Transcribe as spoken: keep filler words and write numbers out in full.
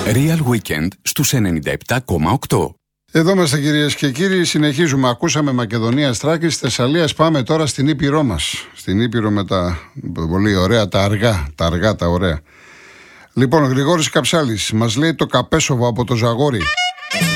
Real Weekend στους ενενήντα επτά κόμμα οκτώ. Εδώ είμαστε κυρίες και κύριοι, συνεχίζουμε. Ακούσαμε Μακεδονία, Θράκης, Θεσσαλίας. Πάμε τώρα στην Ήπειρό μας. Στην Ήπειρο με τα πολύ ωραία, τα αργά, τα αργά, τα ωραία. Λοιπόν, ο Γρηγόρης Καψάλης μας λέει το Καπέσοβο από το Ζαγόρι.